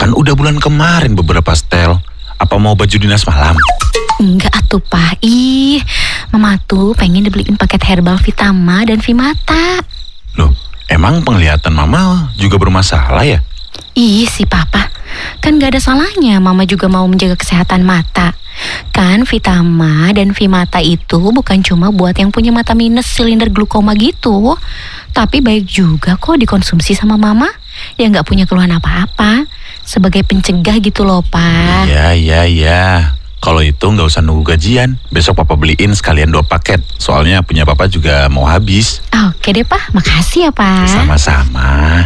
Kan udah bulan kemarin beberapa setel. Apa mau baju dinas malam? Enggak atuh Pak. Mama tuh pengen dibeliin paket herbal Vitama dan Vimata. Loh, emang penglihatan Mama juga bermasalah ya? Si Papa. Kan gak ada salahnya Mama juga mau menjaga kesehatan mata. Kan Vitama dan Vimata itu bukan cuma buat yang punya mata minus silinder glukoma gitu. Tapi baik juga kok dikonsumsi sama Mama yang gak punya keluhan apa-apa. Sebagai pencegah gitu loh Pak. Iya. Kalau itu nggak usah nunggu gajian. Besok Papa beliin sekalian 2 paket. Soalnya punya Papa juga mau habis. Oke deh Pak, makasih ya Pak. Sama-sama.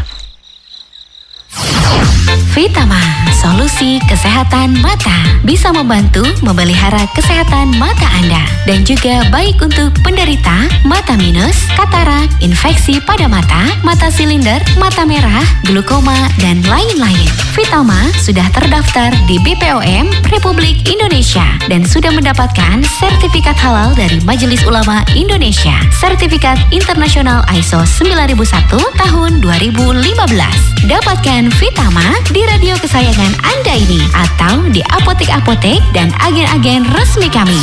Vitama, solusi kesehatan mata. Bisa membantu memelihara kesehatan mata Anda. Dan juga baik untuk penderita mata minus, katarak, infeksi pada mata silinder, mata merah, glukoma, dan lain-lain. Vitama sudah terdaftar di BPOM Republik Indonesia dan sudah mendapatkan sertifikat halal dari Majelis Ulama Indonesia. Sertifikat internasional ISO 9001 tahun 2015. Dapatkan Vitama di radio kesayangan Anda ini atau di apotek-apotek dan agen-agen resmi kami.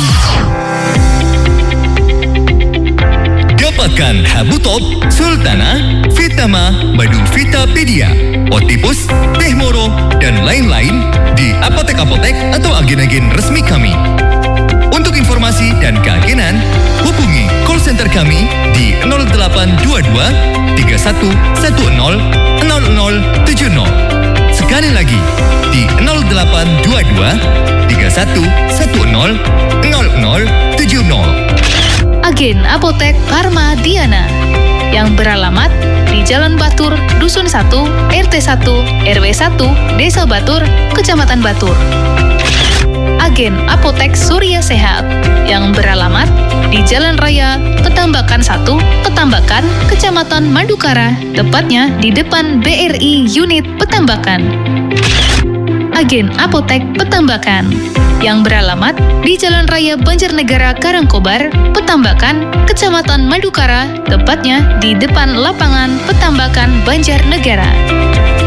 Dapatkan Habu Top, Sultana, Vitama, Badul Vitapedia, Otipus, Teh Moro, dan lain-lain di apotek-apotek atau agen-agen resmi kami. Untuk informasi dan keagenan, hubungi call center kami di 0822 3110 0070. Sekali lagi di 0822 3110 0070. Agen Apotek Parma Diana yang beralamat di Jalan Batur, Dusun 1, RT 1, RW 1, Desa Batur, Kecamatan Batur. Agen Apotek Surya Sehat yang beralamat di Jalan Raya Petambakan 1, Petambakan, Kecamatan Madukara, tepatnya di depan BRI Unit Petambakan. Agen Apotek Petambakan yang beralamat di Jalan Raya Banjarnegara Karangkobar, Petambakan, Kecamatan Madukara, tepatnya di depan lapangan Petambakan Banjarnegara.